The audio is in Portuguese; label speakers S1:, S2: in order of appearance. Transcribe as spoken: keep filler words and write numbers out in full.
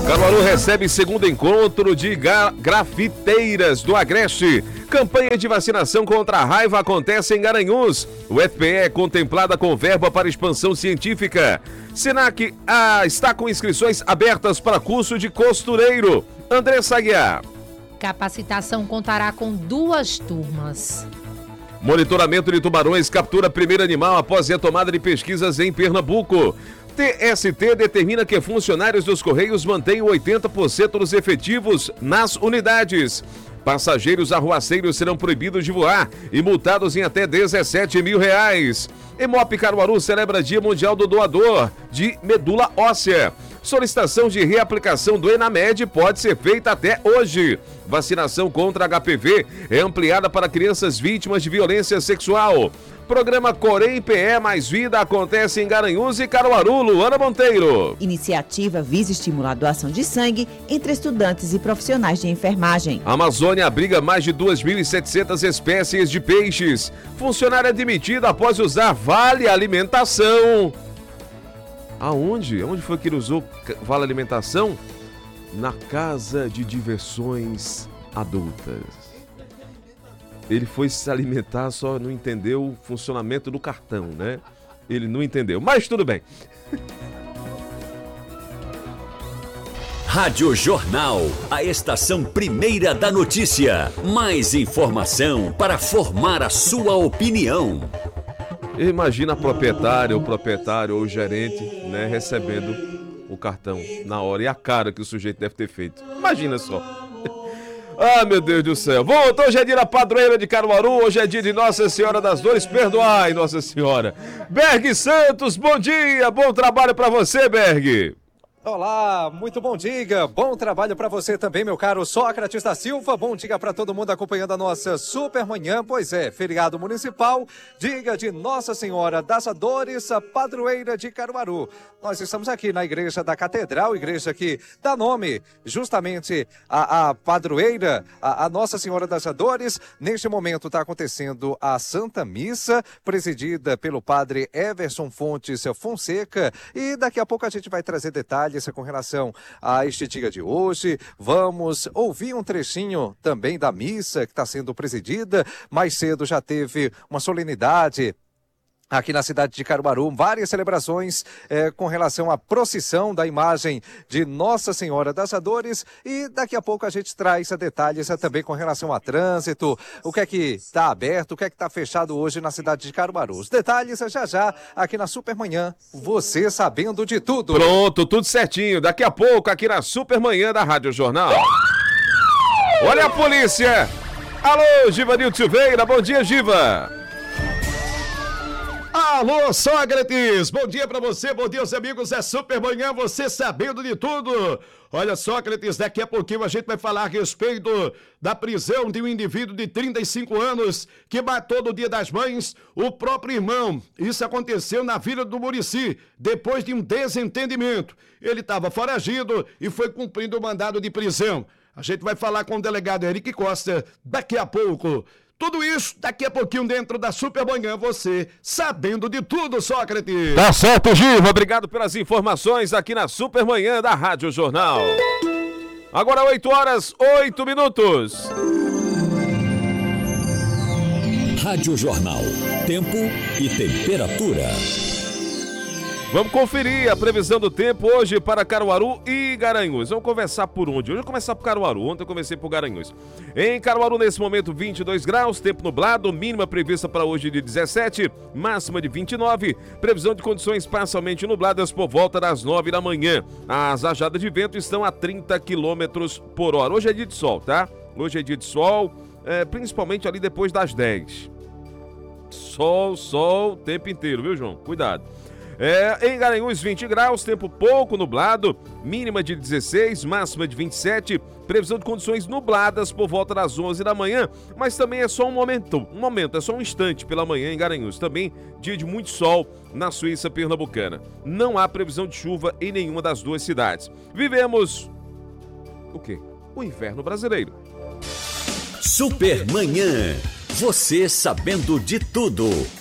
S1: Caruaru recebe segundo encontro de ga- grafiteiras do Agreste. Campanha de vacinação contra a raiva acontece em Garanhuns. O F P E é contemplada com verba para expansão científica. Senac ah, está com inscrições abertas para curso de costureiro. Andressa Aguiar.
S2: Capacitação contará com duas turmas.
S1: Monitoramento de tubarões captura primeiro animal após retomada de pesquisas em Pernambuco. T S T determina que funcionários dos Correios mantenham oitenta por cento dos efetivos nas unidades. Passageiros arruaceiros serão proibidos de voar e multados em até dezessete mil reais. Hemop Caruaru celebra Dia Mundial do Doador de Medula Óssea. Solicitação de reaplicação do Enamed pode ser feita até hoje. Vacinação contra H P V é ampliada para crianças vítimas de violência sexual. Programa Corém P E Mais Vida acontece em Garanhuns e Caruaru. Luana Monteiro.
S3: Iniciativa visa estimular a doação de sangue entre estudantes e profissionais de enfermagem.
S1: A Amazônia abriga mais de duas mil e setecentas espécies de peixes. Funcionário é demitido após usar Vale Alimentação. Aonde? Onde foi que ele usou Vale Alimentação? Na Casa de Diversões Adultas. Ele foi se alimentar, só não entendeu o funcionamento do cartão, né? Ele não entendeu, mas tudo bem.
S4: Rádio Jornal, a estação primeira da notícia. Mais informação para formar a sua opinião.
S1: Imagina a proprietária, o proprietário ou o gerente, né, recebendo o cartão na hora e a cara que o sujeito deve ter feito. Imagina só. Ah, meu Deus do céu. Volta, hoje é dia da padroeira de Caruaru, hoje é dia de Nossa Senhora das Dores, perdoai, Nossa Senhora. Berg Santos, bom dia, bom trabalho pra você, Berg.
S5: Olá, muito bom dia, bom trabalho para você também, meu caro Sócrates da Silva, bom dia para todo mundo acompanhando a nossa super manhã, pois é, feriado municipal, dia de Nossa Senhora das Dores, a padroeira de Caruaru. Nós estamos aqui na igreja da Catedral, igreja que dá nome justamente à, à padroeira, a, a Nossa Senhora das Dores. Neste momento está acontecendo a Santa Missa, presidida pelo padre Everson Fontes Fonseca, e daqui a pouco a gente vai trazer detalhes com relação a este dia de hoje. Vamos ouvir um trechinho também da missa que está sendo presidida. Mais cedo já teve uma solenidade aqui na cidade de Caruaru, várias celebrações eh, com relação à procissão da imagem de Nossa Senhora das Dores, e daqui a pouco a gente traz detalhes eh, também com relação a trânsito, o que é que está aberto, o que é que está fechado hoje na cidade de Caruaru. Os detalhes eh, já já aqui na Supermanhã, você sabendo de tudo.
S1: Pronto, tudo certinho. Daqui a pouco aqui na Supermanhã da Rádio Jornal. Olha a polícia! Alô, Givanildo Silveira, bom dia, Giva!
S6: Alô, Sócrates, bom dia pra você, bom dia aos amigos, é Supermanhã, você sabendo de tudo. Olha, Sócrates, daqui a pouquinho a gente vai falar a respeito da prisão de um indivíduo de trinta e cinco anos que matou no Dia das Mães o próprio irmão. Isso aconteceu na Vila do Murici, depois de um desentendimento. Ele estava foragido e foi cumprindo o mandado de prisão. A gente vai falar com o delegado Henrique Costa daqui a pouco. Tudo isso daqui a pouquinho dentro da Supermanhã, você sabendo de tudo, Sócrates.
S1: Tá certo, Giva. Obrigado pelas informações aqui na Supermanhã da Rádio Jornal. Agora oito horas, oito minutos.
S4: Rádio Jornal, tempo e temperatura.
S1: Vamos conferir a previsão do tempo hoje para Caruaru e Garanhuns. Vamos conversar por onde? Hoje eu vou começar por Caruaru, ontem eu comecei por Garanhuns. Em Caruaru, nesse momento, vinte e dois graus, tempo nublado, mínima prevista para hoje de dezessete, máxima de vinte e nove, previsão de condições parcialmente nubladas por volta das nove da manhã. As rajadas de vento estão a trinta quilômetros por hora. Hoje é dia de sol, tá? Hoje é dia de sol, é, principalmente ali depois das dez. Sol, sol, o tempo inteiro, viu, João? Cuidado. É, em Garanhuns, vinte graus, tempo pouco nublado, mínima de dezesseis, máxima de vinte e sete, previsão de condições nubladas por volta das onze da manhã, mas também é só um momento, um momento, é só um instante pela manhã em Garanhuns. Também dia de muito sol na Suíça pernambucana. Não há previsão de chuva em nenhuma das duas cidades. Vivemos o quê? O inverno brasileiro.
S4: Supermanhã, você sabendo de tudo.